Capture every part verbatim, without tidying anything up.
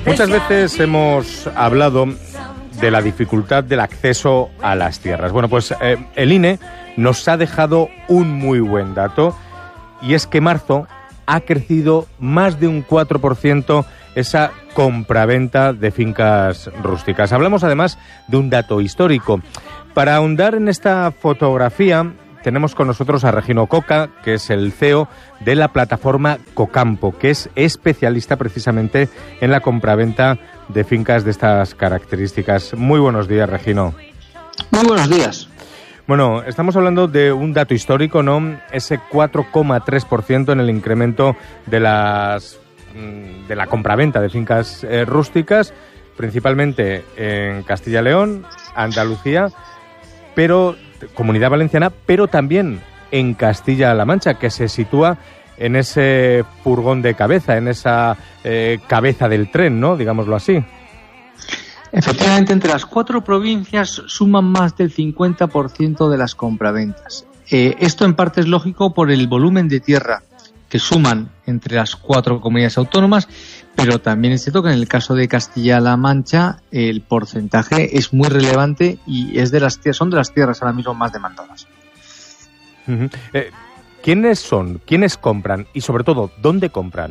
Muchas veces hemos hablado de la dificultad del acceso a las tierras. Bueno, pues eh, el I N E nos ha dejado un muy buen dato, y es que marzo ha crecido más de un cuatro por ciento esa compraventa de fincas rústicas. Hablamos además de un dato histórico. Para ahondar en esta fotografía, tenemos con nosotros a Regino Coca, que es el C E O de la plataforma Cocampo, que es especialista precisamente en la compraventa de fincas de estas características. Muy buenos días, Regino. Muy buenos días. Bueno, estamos hablando de un dato histórico, ¿no? Ese cuatro coma tres por ciento en el incremento de las de la compraventa de fincas eh, rústicas, principalmente en Castilla y León, Andalucía, pero Comunidad Valenciana, pero también en Castilla-La Mancha, que se sitúa en ese furgón de cabeza, en esa eh, cabeza del tren, ¿no? Digámoslo así. Efectivamente, entre las cuatro provincias suman más del cincuenta por ciento de las compraventas. Eh, esto en parte es lógico por el volumen de tierra que suman entre las cuatro comunidades autónomas, pero también es cierto que en el caso de Castilla-La Mancha el porcentaje es muy relevante y es de las son de las tierras ahora mismo más demandadas. Uh-huh. Eh, ¿Quiénes son? ¿Quiénes compran? Y sobre todo, ¿dónde compran?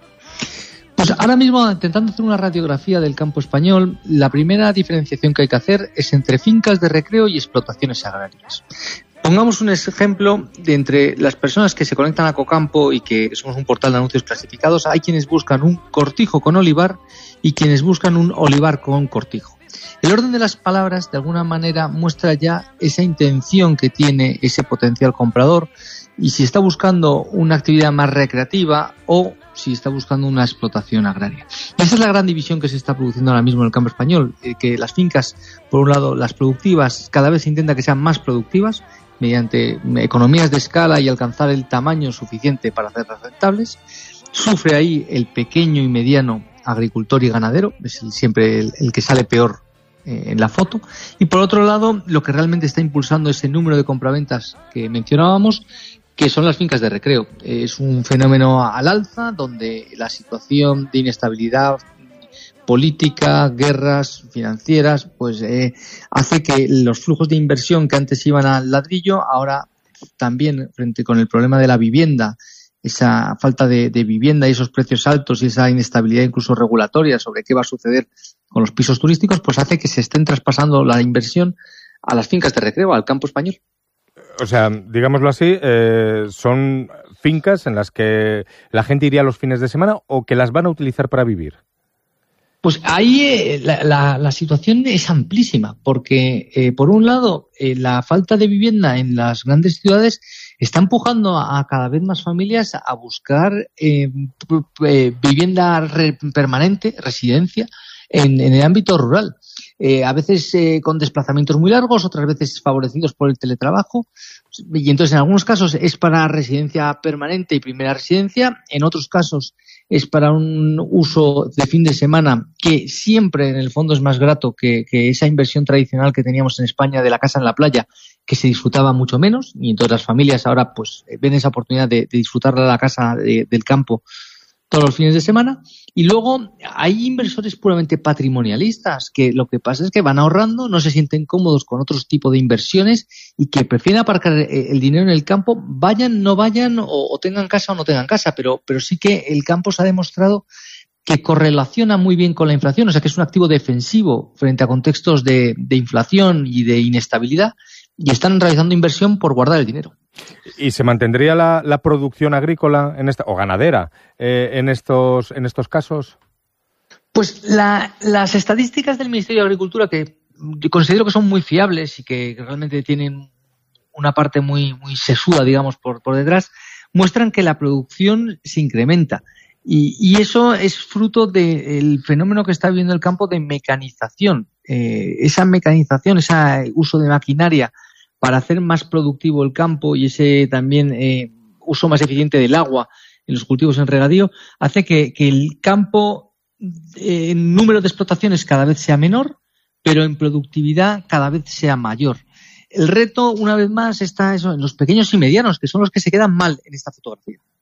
Pues ahora mismo, intentando hacer una radiografía del campo español, la primera diferenciación que hay que hacer es entre fincas de recreo y explotaciones agrarias. Pongamos un ejemplo de entre las personas que se conectan a Cocampo y que somos un portal de anuncios clasificados. Hay quienes buscan un cortijo con olivar y quienes buscan un olivar con cortijo. El orden de las palabras de alguna manera muestra ya esa intención que tiene ese potencial comprador y si está buscando una actividad más recreativa o si está buscando una explotación agraria. Esa es la gran división que se está produciendo ahora mismo en el campo español, eh, que las fincas, por un lado, las productivas, cada vez se intenta que sean más productivas mediante economías de escala y alcanzar el tamaño suficiente para hacerlas rentables. Sufre ahí el pequeño y mediano agricultor y ganadero, es el, siempre el, el que sale peor eh, en la foto. Y por otro lado, lo que realmente está impulsando ese número de compraventas que mencionábamos, que son las fincas de recreo. Es un fenómeno al alza donde la situación de inestabilidad política, guerras financieras, pues eh, hace que los flujos de inversión que antes iban al ladrillo, ahora también frente con el problema de la vivienda, esa falta de, de vivienda y esos precios altos y esa inestabilidad incluso regulatoria sobre qué va a suceder con los pisos turísticos, pues hace que se estén traspasando la inversión a las fincas de recreo, al campo español. O sea, digámoslo así, eh, son fincas en las que la gente iría los fines de semana o que las van a utilizar para vivir. Pues ahí eh, la, la, la situación es amplísima, porque eh, por un lado eh, la falta de vivienda en las grandes ciudades está empujando a, a cada vez más familias a buscar eh, eh, vivienda re, permanente, residencia, en, en el ámbito rural. Eh, a veces eh, con desplazamientos muy largos, otras veces favorecidos por el teletrabajo. Y entonces en algunos casos es para residencia permanente y primera residencia, en otros casos es para un uso de fin de semana que siempre en el fondo es más grato que, que esa inversión tradicional que teníamos en España de la casa en la playa, que se disfrutaba mucho menos, y entonces las familias ahora pues ven esa oportunidad de, de disfrutar de la casa de, del campo todos los fines de semana. Y luego hay inversores puramente patrimonialistas que lo que pasa es que van ahorrando, no se sienten cómodos con otros tipos de inversiones y que prefieren aparcar el dinero en el campo, vayan, no vayan o, o tengan casa o no tengan casa, pero, pero sí que el campo se ha demostrado que correlaciona muy bien con la inflación, o sea que es un activo defensivo frente a contextos de, de inflación y de inestabilidad y están realizando inversión por guardar el dinero. ¿Y se mantendría la, la producción agrícola en esta, o ganadera eh, en estos en estos casos? Pues la, las estadísticas del Ministerio de Agricultura, que yo considero que son muy fiables y que realmente tienen una parte muy muy sesuda, digamos, por, por detrás, muestran que la producción se incrementa. Y, y eso es fruto del fenómeno que está viviendo el campo de mecanización. Eh, esa mecanización, ese uso de maquinaria para hacer más productivo el campo y ese también eh, uso más eficiente del agua en los cultivos en regadío, hace que, que el campo eh, en número de explotaciones cada vez sea menor, pero en productividad cada vez sea mayor. El reto, una vez más, está eso, en los pequeños y medianos, que son los que se quedan mal en esta fotografía.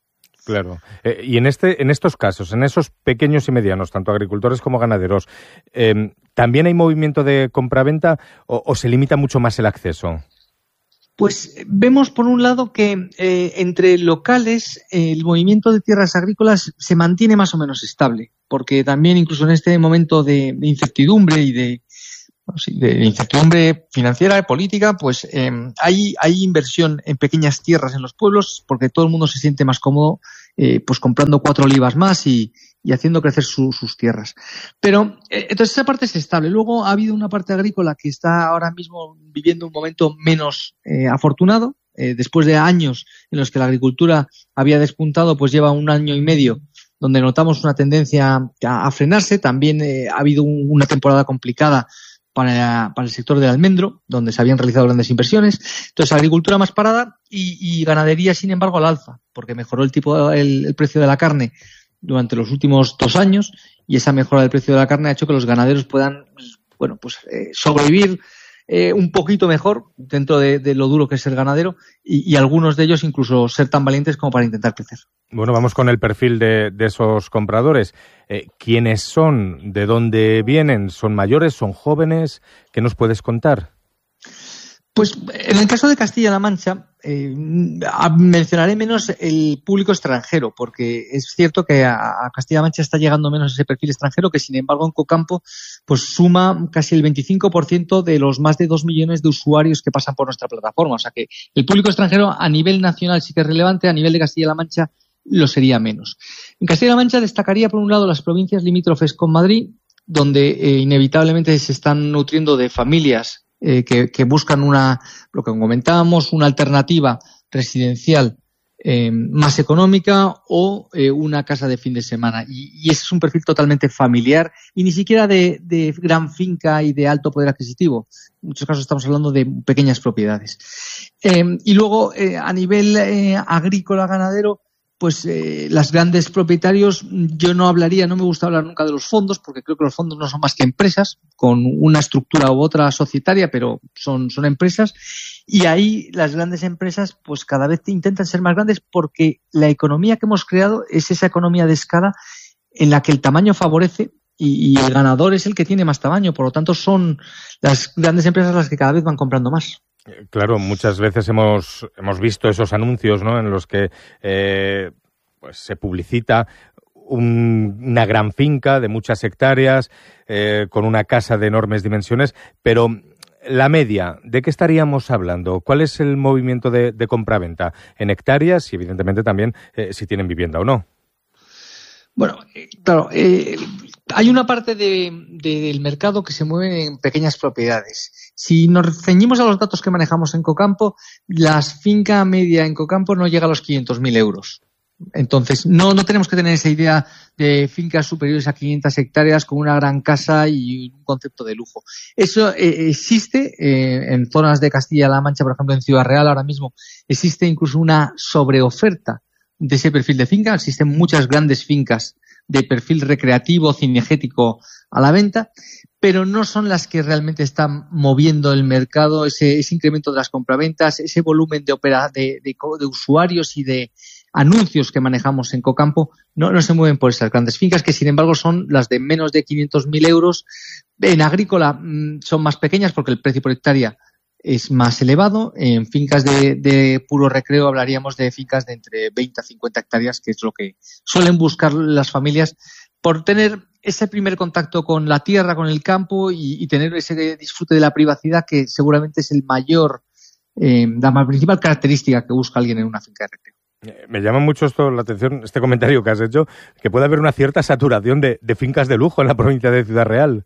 Claro. Eh, y en este, en estos casos, en esos pequeños y medianos, tanto agricultores como ganaderos, eh, ¿también hay movimiento de compraventa o, o se limita mucho más el acceso? Pues vemos, por un lado, que eh, entre locales eh, el movimiento de tierras agrícolas se mantiene más o menos estable, porque también incluso en este momento de, de incertidumbre y de, bueno, sí, de incertidumbre financiera y política, pues eh, hay, hay inversión en pequeñas tierras en los pueblos, porque todo el mundo se siente más cómodo eh, pues comprando cuatro olivas más y, y haciendo crecer su, sus tierras. Pero, eh, entonces esa parte es estable. Luego ha habido una parte agrícola que está ahora mismo viviendo un momento menos eh, afortunado. Eh, después de años en los que la agricultura había despuntado, pues lleva un año y medio donde notamos una tendencia a, a frenarse. También eh, ha habido un, una temporada complicada para, para el sector del almendro, donde se habían realizado grandes inversiones. Entonces, agricultura más parada y, y ganadería, sin embargo, al alza, porque mejoró el tipo, el, el precio de la carne durante los últimos dos años, y esa mejora del precio de la carne ha hecho que los ganaderos puedan, bueno, pues eh, sobrevivir eh, un poquito mejor dentro de, de lo duro que es el ganadero, y, y algunos de ellos incluso ser tan valientes como para intentar crecer. Bueno, vamos con el perfil de, de esos compradores. Eh, ¿Quiénes son? ¿De dónde vienen? ¿Son mayores? ¿Son jóvenes? ¿Qué nos puedes contar? Pues en el caso de Castilla-La Mancha eh, mencionaré menos el público extranjero, porque es cierto que a, a Castilla-La Mancha está llegando menos ese perfil extranjero, que sin embargo en Cocampo pues suma casi el veinticinco por ciento de los más de dos millones de usuarios que pasan por nuestra plataforma. O sea que el público extranjero a nivel nacional sí que es relevante, a nivel de Castilla-La Mancha lo sería menos. En Castilla-La Mancha destacaría por un lado las provincias limítrofes con Madrid, donde eh, inevitablemente se están nutriendo de familias Eh, que, que buscan una, lo que comentábamos, una alternativa residencial eh, más económica o eh, una casa de fin de semana. Y, y ese es un perfil totalmente familiar y ni siquiera de, de gran finca y de alto poder adquisitivo. En muchos casos estamos hablando de pequeñas propiedades. Eh, y luego, eh, a nivel eh, agrícola ganadero, pues eh, las grandes propietarios, yo no hablaría, no me gusta hablar nunca de los fondos, porque creo que los fondos no son más que empresas, con una estructura u otra societaria, pero son, son empresas, y ahí las grandes empresas pues cada vez intentan ser más grandes, porque la economía que hemos creado es esa economía de escala en la que el tamaño favorece y, y el ganador es el que tiene más tamaño, por lo tanto son las grandes empresas las que cada vez van comprando más. Claro, muchas veces hemos hemos visto esos anuncios, ¿no?, en los que eh, pues se publicita un, una gran finca de muchas hectáreas eh, con una casa de enormes dimensiones, pero la media, ¿de qué estaríamos hablando? ¿Cuál es el movimiento de, de compraventa? En hectáreas y evidentemente también eh, si tienen vivienda o no. Bueno, claro, eh, hay una parte de, de, del mercado que se mueve en pequeñas propiedades. Si nos ceñimos a los datos que manejamos en Cocampo, la finca media en Cocampo no llega a los quinientos mil euros. Entonces, no, no tenemos que tener esa idea de fincas superiores a quinientas hectáreas con una gran casa y un concepto de lujo. Eso eh, existe eh, en zonas de Castilla-La Mancha, por ejemplo, en Ciudad Real ahora mismo existe incluso una sobreoferta de ese perfil de finca. Existen muchas grandes fincas de perfil recreativo, cinegético a la venta, pero no son las que realmente están moviendo el mercado, ese, ese incremento de las compraventas, ese volumen de, opera, de, de, de usuarios y de anuncios que manejamos en Cocampo, no, no se mueven por esas grandes fincas, que sin embargo son las de menos de quinientos mil euros. En agrícola mmm, son más pequeñas porque el precio por hectárea es más elevado. En fincas de, de puro recreo hablaríamos de fincas de entre veinte a cincuenta hectáreas, que es lo que suelen buscar las familias por tener ese primer contacto con la tierra, con el campo y, y tener ese disfrute de la privacidad que seguramente es el mayor, eh, la principal característica que busca alguien en una finca de recreo. Me llama mucho esto la atención, este comentario que has hecho, que puede haber una cierta saturación de, de fincas de lujo en la provincia de Ciudad Real.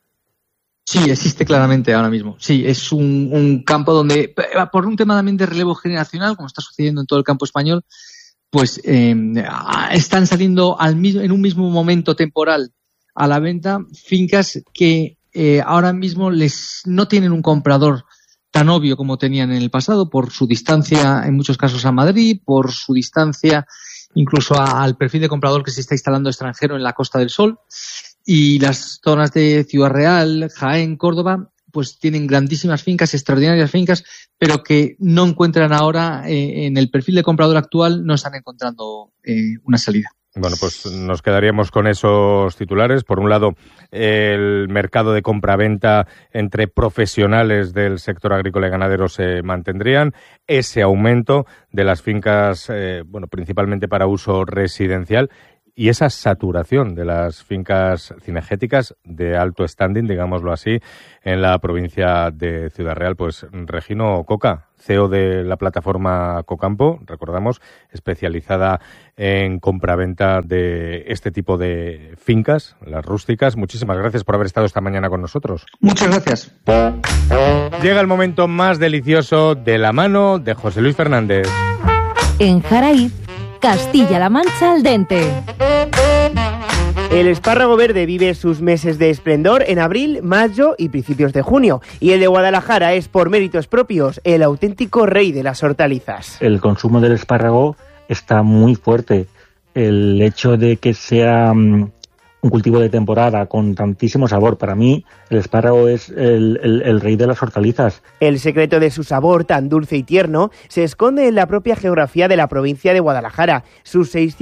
Sí, existe claramente ahora mismo. Sí, es un, un campo donde, por un tema también de relevo generacional, como está sucediendo en todo el campo español, pues eh, están saliendo al mismo, en un mismo momento temporal a la venta fincas que eh, ahora mismo les no tienen un comprador tan obvio como tenían en el pasado, por su distancia en muchos casos a Madrid, por su distancia incluso a, al perfil de comprador que se está instalando extranjero en la Costa del Sol. Y las zonas de Ciudad Real, Jaén, Córdoba pues tienen grandísimas fincas, extraordinarias fincas, pero que no encuentran ahora, eh, en el perfil de comprador actual, no están encontrando eh, una salida. Bueno, pues nos quedaríamos con esos titulares. Por un lado, el mercado de compra-venta entre profesionales del sector agrícola y ganadero se mantendrían. Ese aumento de las fincas, eh, bueno, principalmente para uso residencial, y esa saturación de las fincas cinegéticas de alto standing, digámoslo así, en la provincia de Ciudad Real. Pues Regino Coca, C E O de la plataforma Cocampo, recordamos, especializada en compraventa de este tipo de fincas, las rústicas. Muchísimas gracias por haber estado esta mañana con nosotros. Muchas gracias. Llega el momento más delicioso de la mano de José Luis Fernández. En Jaraíz, Castilla-La Mancha al dente. El espárrago verde vive sus meses de esplendor en abril, mayo y principios de junio. Y el de Guadalajara es, por méritos propios, el auténtico rey de las hortalizas. El consumo del espárrago está muy fuerte. El hecho de que sea um, un cultivo de temporada con tantísimo sabor, para mí el espárrago es el, el, el rey de las hortalizas. El secreto de su sabor tan dulce y tierno se esconde en la propia geografía de la provincia de Guadalajara. Sus seiscientos